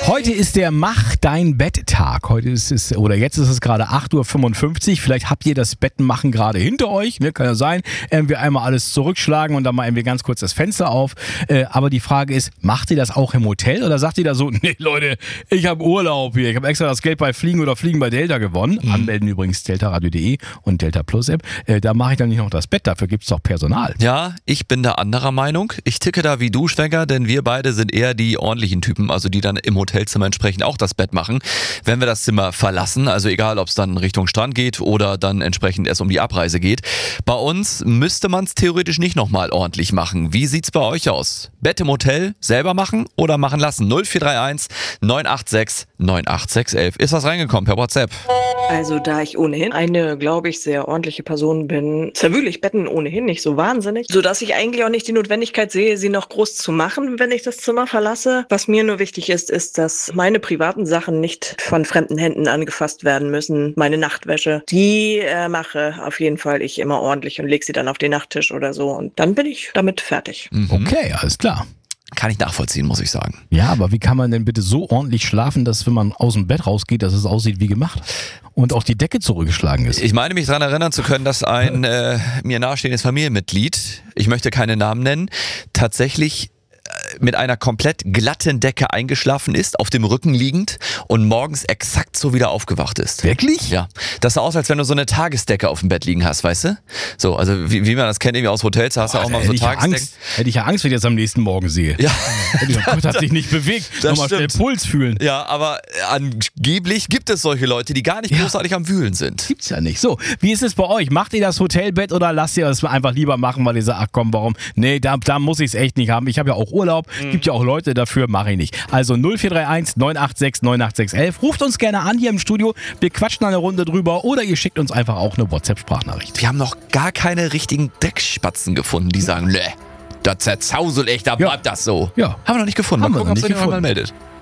Heute ist der Mach dein Bett-Tag. Jetzt ist es gerade 8:55 Uhr. Vielleicht habt ihr das Bettenmachen gerade hinter euch. Kann ja sein. Wir einmal alles zurückschlagen und dann mal irgendwie ganz kurz das Fenster auf. Aber die Frage ist, macht ihr das auch im Hotel oder sagt ihr da so, nee Leute, ich habe Urlaub hier. Ich habe extra das Geld bei Fliegen oder Fliegen bei Delta gewonnen. Anmelden übrigens deltaradio.de und Delta Plus App. Da mache ich dann nicht noch das Bett. Dafür gibt es doch Personal. Ja, ich bin da anderer Meinung. Ich ticke da wie du, Schwenger, denn wir beide sind eher die ordentlichen Typen, also die dann im Hotelzimmer entsprechend auch das Bett machen, wenn wir das Zimmer verlassen. Also egal, ob es dann Richtung Strand geht oder dann entsprechend erst um die Abreise geht. Bei uns müsste man es theoretisch nicht nochmal ordentlich machen. Wie sieht's bei euch aus? Bett im Hotel selber machen oder machen lassen? 0431 986 98611. Ist was reingekommen per WhatsApp? Also da ich ohnehin eine, glaube ich, sehr ordentliche Person bin, zerwühle ich Betten ohnehin nicht so wahnsinnig, sodass ich eigentlich auch nicht die Notwendigkeit sehe, sie noch groß zu machen, wenn ich das Zimmer verlasse. Was mir nur wichtig ist, dass meine privaten Sachen nicht von fremden Händen angefasst werden müssen. Meine Nachtwäsche, die mache auf jeden Fall ich immer ordentlich und lege sie dann auf den Nachttisch oder so und dann bin ich damit fertig. Okay, alles klar. Kann ich nachvollziehen, muss ich sagen. Ja, aber wie kann man denn bitte so ordentlich schlafen, dass wenn man aus dem Bett rausgeht, dass es aussieht wie gemacht und auch die Decke zurückgeschlagen ist? Ich meine mich daran erinnern zu können, dass ein mir nahestehendes Familienmitglied, ich möchte keine Namen nennen, tatsächlich mit einer komplett glatten Decke eingeschlafen ist, auf dem Rücken liegend und morgens exakt so wieder aufgewacht ist. Wirklich? Ja. Das sah aus, als wenn du so eine Tagesdecke auf dem Bett liegen hast, weißt du? So, also wie man das kennt, irgendwie aus Hotels, da hast du auch mal so Tagesdecken. Hätte ich ja Angst, wenn ich das am nächsten Morgen sehe. Ja. Der Gott hat sich nicht bewegt. Nochmal schnell Puls fühlen. Ja, aber angeblich gibt es solche Leute, die gar nicht großartig am Wühlen sind. Gibt's ja nicht. So, wie ist es bei euch? Macht ihr das Hotelbett oder lasst ihr das einfach lieber machen, weil ihr sagt, ach komm, warum? Nee, da muss ich es echt nicht haben. Ich habe ja auch Urlaub. Gibt ja auch Leute dafür, mache ich nicht. Also 0431 986 98611. Ruft uns gerne an hier im Studio. Wir quatschen eine Runde drüber oder ihr schickt uns einfach auch eine WhatsApp-Sprachnachricht. Wir haben noch gar keine richtigen Dreckspatzen gefunden, die sagen, das zerzausel echt, da bleibt das so. Ja. Haben wir noch nicht gefunden. Mal gucken, ob sich jemand mal meldet.